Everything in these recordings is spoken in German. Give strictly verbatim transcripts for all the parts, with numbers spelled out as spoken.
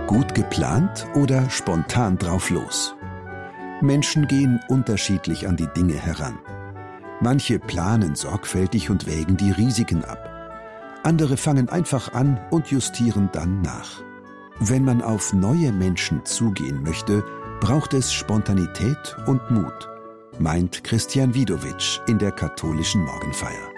Gut geplant oder spontan drauf los? Menschen gehen unterschiedlich an die Dinge heran. Manche planen sorgfältig und wägen die Risiken ab. Andere fangen einfach an und justieren dann nach. Wenn man auf neue Menschen zugehen möchte, braucht es Spontanität und Mut, meint Christian Widowitsch in der katholischen Morgenfeier.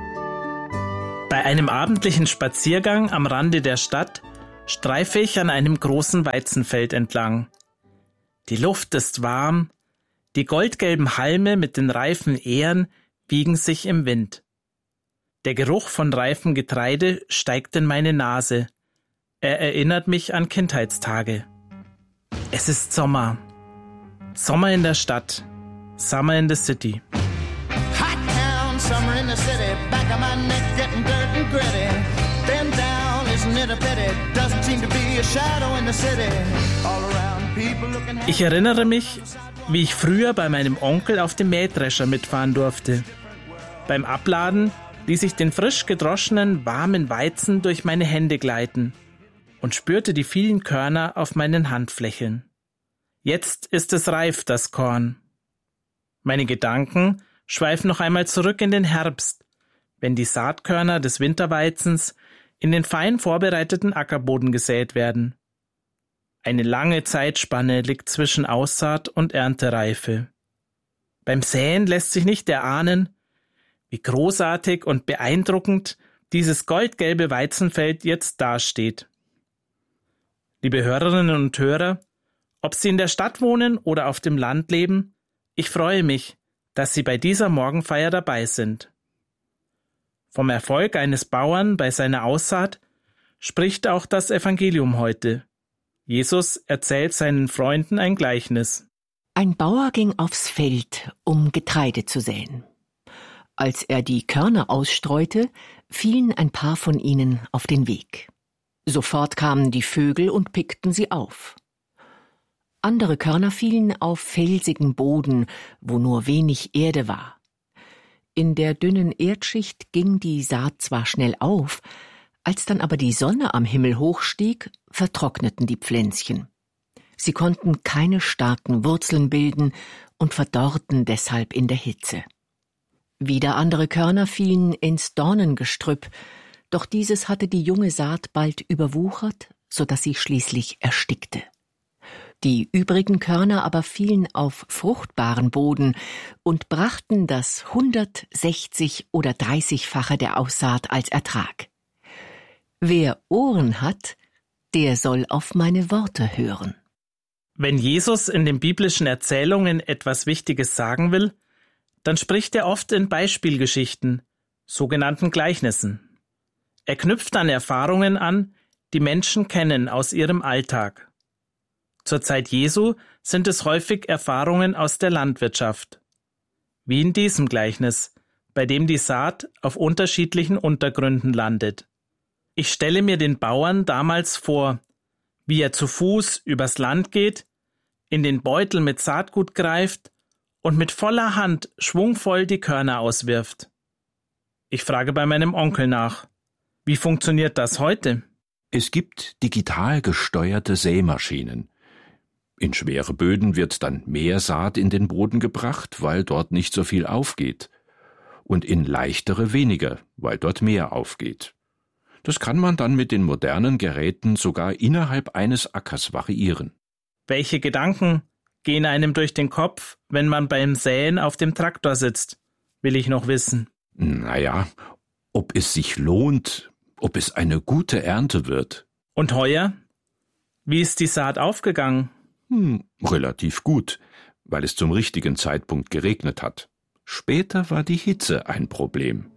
Bei einem abendlichen Spaziergang am Rande der Stadt streife ich an einem großen Weizenfeld entlang. Die Luft ist warm, die goldgelben Halme mit den reifen Ähren wiegen sich im Wind. Der Geruch von reifem Getreide steigt in meine Nase. Er erinnert mich an Kindheitstage. Es ist Sommer. Sommer in der Stadt. Summer in the City. Hot town, summer in the city, back of my neck getting dirt and gritty. Bend down, isn't it a pity? Doesn't seem to be a shadow in the city. All around people looking happy. Ich erinnere mich, wie ich früher bei meinem Onkel auf dem Mähdrescher mitfahren durfte. Beim Abladen ließ ich den frisch gedroschenen, warmen Weizen durch meine Hände gleiten und spürte die vielen Körner auf meinen Handflächeln. Jetzt ist es reif, das Korn. Meine Gedanken schweifen noch einmal zurück in den Herbst, wenn die Saatkörner des Winterweizens in den fein vorbereiteten Ackerboden gesät werden. Eine lange Zeitspanne liegt zwischen Aussaat und Erntereife. Beim Säen lässt sich nicht erahnen, wie großartig und beeindruckend dieses goldgelbe Weizenfeld jetzt dasteht. Liebe Hörerinnen und Hörer, ob Sie in der Stadt wohnen oder auf dem Land leben, ich freue mich, dass Sie bei dieser Morgenfeier dabei sind. Vom Erfolg eines Bauern bei seiner Aussaat spricht auch das Evangelium heute. Jesus erzählt seinen Freunden ein Gleichnis. Ein Bauer ging aufs Feld, um Getreide zu säen. Als er die Körner ausstreute, fielen ein paar von ihnen auf den Weg. Sofort kamen die Vögel und pickten sie auf. Andere Körner fielen auf felsigen Boden, wo nur wenig Erde war. In der dünnen Erdschicht ging die Saat zwar schnell auf, als dann aber die Sonne am Himmel hochstieg, vertrockneten die Pflänzchen. Sie konnten keine starken Wurzeln bilden und verdorrten deshalb in der Hitze. Wieder andere Körner fielen ins Dornengestrüpp, doch dieses hatte die junge Saat bald überwuchert, so dass sie schließlich erstickte. Die übrigen Körner aber fielen auf fruchtbaren Boden und brachten das hundertsechzig- oder dreißigfache der Aussaat als Ertrag. Wer Ohren hat, der soll auf meine Worte hören. Wenn Jesus in den biblischen Erzählungen etwas Wichtiges sagen will, dann spricht er oft in Beispielgeschichten, sogenannten Gleichnissen. Er knüpft an Erfahrungen an, die Menschen kennen aus ihrem Alltag. Zur Zeit Jesu sind es häufig Erfahrungen aus der Landwirtschaft. Wie in diesem Gleichnis, bei dem die Saat auf unterschiedlichen Untergründen landet. Ich stelle mir den Bauern damals vor, wie er zu Fuß übers Land geht, in den Beutel mit Saatgut greift und mit voller Hand schwungvoll die Körner auswirft. Ich frage bei meinem Onkel nach, wie funktioniert das heute? Es gibt digital gesteuerte Sämaschinen. In schwere Böden wird dann mehr Saat in den Boden gebracht, weil dort nicht so viel aufgeht. Und in leichtere weniger, weil dort mehr aufgeht. Das kann man dann mit den modernen Geräten sogar innerhalb eines Ackers variieren. Welche Gedanken gehen einem durch den Kopf, wenn man beim Säen auf dem Traktor sitzt, will ich noch wissen. Naja, ob es sich lohnt, ob es eine gute Ernte wird. Und heuer? Wie ist die Saat aufgegangen? Hm, relativ gut, weil es zum richtigen Zeitpunkt geregnet hat. Später war die Hitze ein Problem.